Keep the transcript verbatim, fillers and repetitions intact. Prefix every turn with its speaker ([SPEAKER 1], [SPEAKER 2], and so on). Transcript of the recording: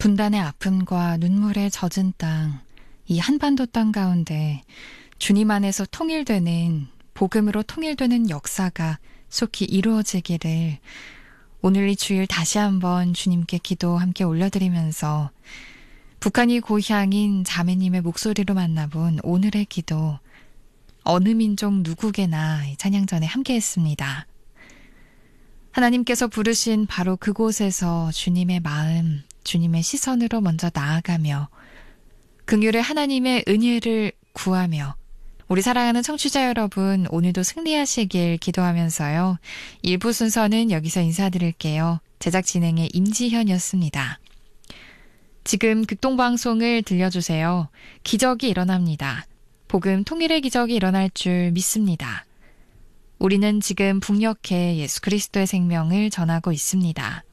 [SPEAKER 1] 분단의 아픔과 눈물에 젖은 땅, 이 한반도 땅 가운데 주님 안에서 통일되는, 복음으로 통일되는 역사가 속히 이루어지기를 오늘 이 주일 다시 한번 주님께 기도 함께 올려드리면서 북한이 고향인 자매님의 목소리로 만나본 오늘의 기도, 어느 민족 누구게나 찬양 전에 함께 했습니다. 하나님께서 부르신 바로 그곳에서 주님의 마음, 주님의 시선으로 먼저 나아가며 긍휼의 하나님의 은혜를 구하며 우리 사랑하는 청취자 여러분, 오늘도 승리하시길 기도하면서요. 일 부 순서는 여기서 인사드릴게요. 제작 진행의 임지현이었습니다. 지금 극동방송을 들려주세요. 기적이 일어납니다. 복음 통일의 기적이 일어날 줄 믿습니다. 우리는 지금 북녘에 예수 그리스도의 생명을 전하고 있습니다.